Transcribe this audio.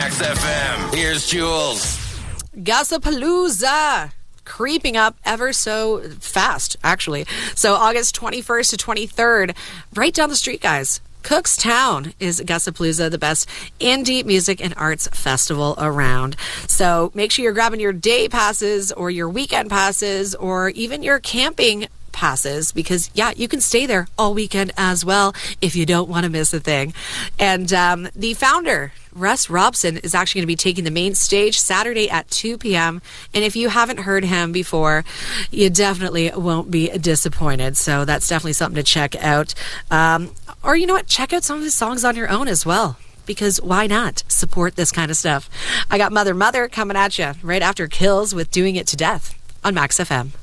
Max FM. Here's Jules. Gossipalooza creeping up ever so fast, actually. So August 21st to 23rd, right down the street, guys. Cookstown is Gossipalooza, the best indie music and arts festival around. So make sure you're grabbing your day passes or your weekend passes or even your camping passes, because you can stay there all weekend as well if you don't want to miss a thing. And the founder, Russ Robson, is actually going to be taking the main stage Saturday at 2 p.m. And if you haven't heard him before, you definitely won't be disappointed. So that's definitely something to check out. Or you know what? Check out some of his songs on your own as well, because why not support this kind of stuff? I got Mother coming at you right after Kills with Doing It to Death on Max FM.